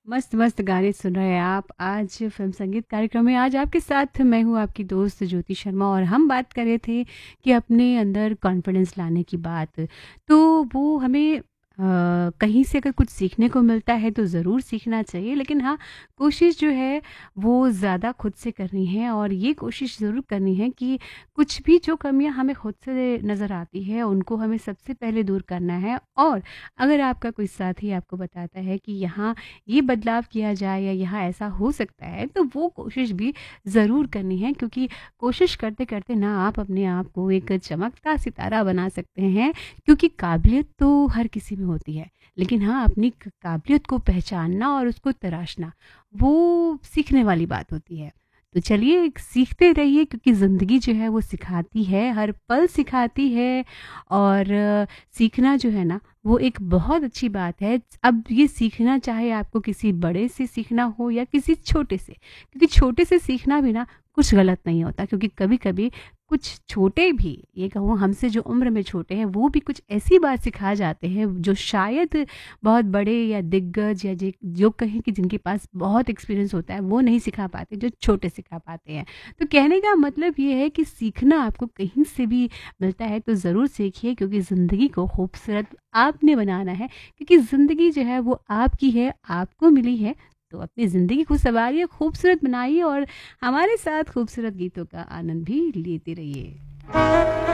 मस्त मस्त गाने सुन रहे हैं आप आज फिल्म संगीत कार्यक्रम में। आज आपके साथ मैं हूँ आपकी दोस्त ज्योति शर्मा और हम बात कर रहे थे कि अपने अंदर कॉन्फिडेंस लाने की बात। तो वो हमें कहीं से अगर कुछ सीखने को मिलता है तो ज़रूर सीखना चाहिए, लेकिन हाँ, कोशिश जो है वो ज़्यादा खुद से करनी है और ये कोशिश ज़रूर करनी है कि कुछ भी जो कमियां हमें खुद से नज़र आती है उनको हमें सबसे पहले दूर करना है। और अगर आपका कोई साथी आपको बताता है कि यहाँ ये बदलाव किया जाए या यहाँ ऐसा हो सकता है, तो वो कोशिश भी ज़रूर करनी है, क्योंकि कोशिश करते करते ना आप अपने आप को एक चमकता सितारा बना सकते हैं। क्योंकि काबिलियत तो हर किसी में होती है, लेकिन हाँ, अपनी काबिलियत को पहचानना और उसको तराशना वो सीखने वाली बात होती है। तो चलिए सीखते रहिए, क्योंकि ज़िंदगी जो है वो सिखाती है, हर पल सिखाती है। और सीखना जो है ना वो एक बहुत अच्छी बात है। अब ये सीखना चाहे आपको किसी बड़े से सीखना हो या किसी छोटे से, क्योंकि छोटे से सीखना भी ना कुछ गलत नहीं होता, क्योंकि कभी कभी कुछ छोटे भी, ये कहूँ हमसे जो उम्र में छोटे हैं, वो भी कुछ ऐसी बात सिखा जाते हैं जो शायद बहुत बड़े या दिग्गज या जो कहें कि जिनके पास बहुत एक्सपीरियंस होता है वो नहीं सिखा पाते, जो छोटे सिखा पाते हैं। तो कहने का मतलब ये है कि सीखना आपको कहीं से भी मिलता है तो ज़रूर सीखिए, क्योंकि ज़िंदगी को खूबसूरत आपने बनाना है। क्योंकि ज़िंदगी जो है वो आपकी है, आपको मिली है। तो अपनी ज़िंदगी को सँवारिए, खूबसूरत बनाइए और हमारे साथ खूबसूरत गीतों का आनंद भी लेते रहिए।